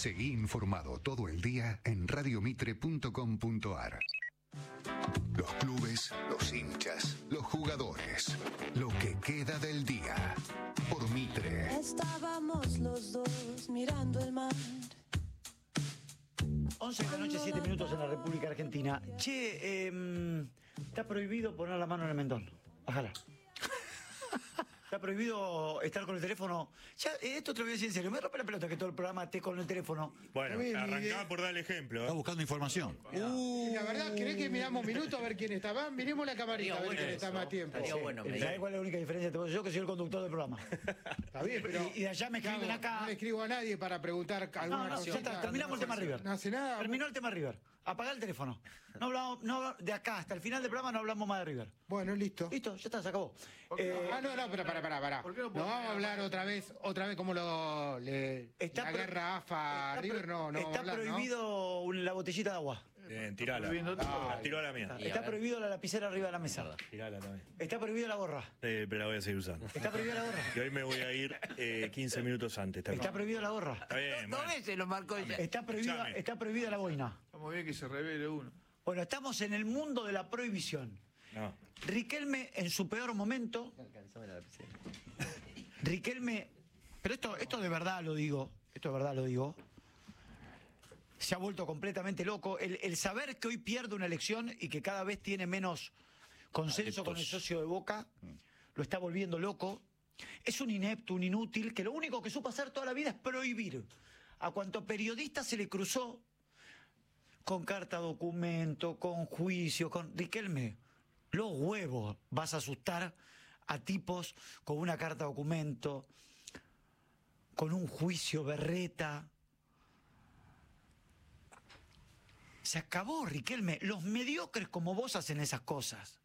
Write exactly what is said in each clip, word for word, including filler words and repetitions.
Seguí informado todo el día en radio mitre punto com punto ar. Los clubes, los hinchas, los jugadores, lo que queda del día. Por Mitre. Estábamos los dos mirando el mar. once de la noche, siete minutos en la República Argentina. Che, eh, está prohibido poner la mano en el mentón. Bájala. Está prohibido estar con el teléfono. Ya, esto te lo voy a decir en serio. Me rompe la pelota que todo el programa esté con el teléfono. Bueno, arrancaba por dar el ejemplo. ¿eh? Está buscando información. Uh, la verdad, ¿querés que miramos minutos a ver quién está más? Miremos la camarita a ver quién está más tiempo. Sí. Bueno, ¿sabés cuál es la única diferencia? Yo que soy el conductor del programa. Está bien, pero... Y, y de allá me escriben no, acá. No le escribo a nadie para preguntar alguna No, no, cosa. ya está, terminamos no, el tema River. No hace nada. Terminó el tema River. Apagá el teléfono. No hablamos, no, de acá hasta el final del programa no hablamos más de River. Bueno, listo. Listo, ya está, se acabó. Eh, ah, no, no, pero para, para, para. No, no vamos a hablar otra vez, otra vez como lo le, está la pro, guerra A F A está River, no, no Está hablar, prohibido ¿no? la botellita de agua. Bien, tirala. Ah, Tiró a la mía. Está, está prohibido la lapicera arriba de la mesa. Tirala también. Está prohibido la gorra. Eh, pero la voy a seguir usando. Está prohibida la gorra. Y hoy me voy a ir eh, quince minutos antes. Está, está prohibida la gorra. Está bien, Dos bueno. veces lo marcó ella. Está prohibida, está prohibida la boina. Está muy bien que se revele uno. Bueno, estamos en el mundo de la prohibición. No. Riquelme en su peor momento. Riquelme, pero esto, esto de verdad lo digo, esto de verdad lo digo. Se ha vuelto completamente loco. El, el saber que hoy pierde una elección y que cada vez tiene menos consenso Adeptos. Con el socio de Boca, lo está volviendo loco. Es un inepto, un inútil, que lo único que supo hacer toda la vida es prohibir a cuanto periodista se le cruzó con carta documento, con juicio, con... Riquelme, los huevos vas a asustar a tipos con una carta documento, con un juicio berreta. Se acabó, Riquelme. Los mediocres como vos hacen esas cosas.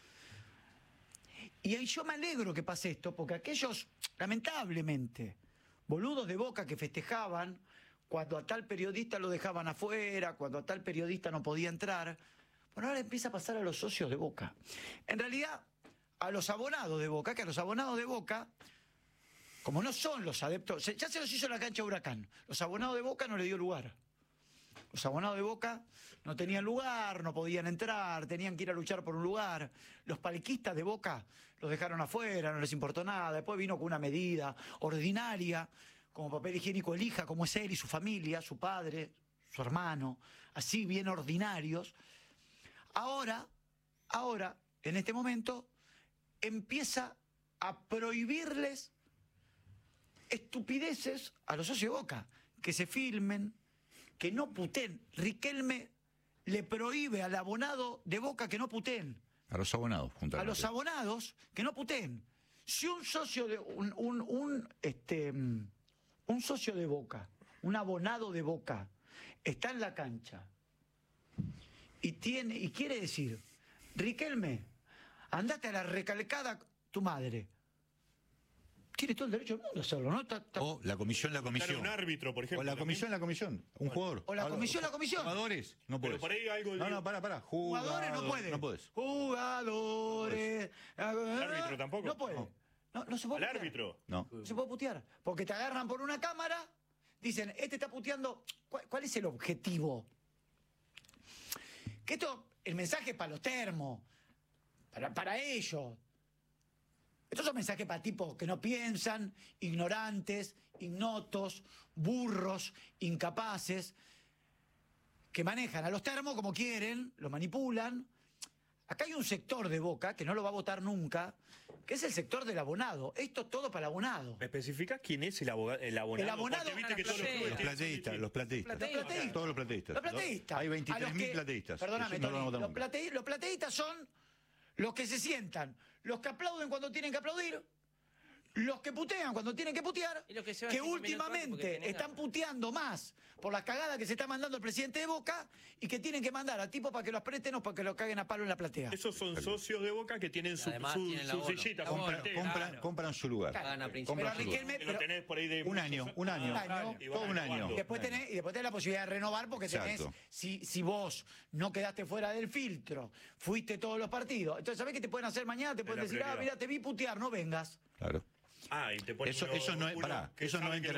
Y ahí yo me alegro que pase esto, porque aquellos, lamentablemente, boludos de Boca que festejaban cuando a tal periodista lo dejaban afuera, cuando a tal periodista no podía entrar, bueno, ahora empieza a pasar a los socios de Boca. En realidad, a los abonados de Boca, que a los abonados de Boca, como no son los adeptos, ya se los hizo la cancha Huracán, los abonados de Boca no le dio lugar. Los abonados de Boca no tenían lugar, no podían entrar, tenían que ir a luchar por un lugar. Los palquistas de Boca los dejaron afuera, no les importó nada. Después vino con una medida ordinaria, como papel higiénico elija, como es él y su familia, su padre, su hermano, así bien ordinarios. Ahora, ahora, en este momento, empieza a prohibirles estupideces a los socios de Boca, que se filmen, que no puteen. Riquelme le prohíbe al abonado de Boca que no puteen. A los abonados, A los abonados que no puteen. Si un socio de un, un, un este un socio de Boca, un abonado de Boca, está en la cancha y tiene y quiere decir, Riquelme, andate a la recalcada tu madre. Tiene todo el derecho del mundo a hacerlo, ¿no? Ta, ta. O la comisión, la comisión. Un árbitro, por ejemplo. O la comisión, la comisión. Un jugador. O la comisión, la comisión. Jugadores, no puedes. Pero por ahí algo... No, no, para, para. Jugadores no pueden. No puedes. Jugadores. El árbitro tampoco. No puede. No, no, no se puede ¿Al putear. árbitro? No. No se puede putear. Porque te agarran por una cámara, dicen, este está puteando. ¿Cuál, cuál es el objetivo? Que esto, el mensaje es para los termos, para, para ellos. Estos son mensajes para tipos que no piensan, ignorantes, ignotos, burros, incapaces, que manejan a los termos como quieren, los manipulan. Acá hay un sector de Boca que no lo va a votar nunca, que es el sector del abonado. Esto todo para el abonado. ¿Me especificás quién es el, abogado, el abonado? El abonado... Porque viste que todos los Los clubes Los tienen- plateístas, los plateístas. Los plateístas. Todos los plateístas. Los plateístas. Hay A veintitrés los mil que- plateístas. Perdóname, Eso no lo Tony, vamos a los, votar nunca. plate- los plateístas son los que se sientan, los que aplauden cuando tienen que aplaudir, los que putean cuando tienen que putear, Y los que se van que cinco minutos antes porque últimamente tienen están ganas. puteando más por las cagadas que se está mandando el presidente de Boca y que tienen que mandar a tipos para que los presten o para que los caguen a palo en la platea. Esos son socios de Boca que tienen su, Además su, tienen la su bono. sillita La con bono. platea. Compran, Claro. compran su lugar. Gana Pero principal. Compran su lugar. Riquelme, Que pero- lo tenés por ahí de... Un año, un año. Un año. Y van Todo un renovando. año. Y después, Bueno. tenés, y después tenés la posibilidad de renovar porque tenés, Exacto. si, si vos no quedaste fuera del filtro, fuiste todos los partidos, entonces ¿sabés qué te pueden hacer mañana? Te pueden la decir, ah, prioridad. mira, te vi putear, no vengas. Claro. Ah, y te ponen Eso, uno- eso no es, uno pará, que eso no sabe es que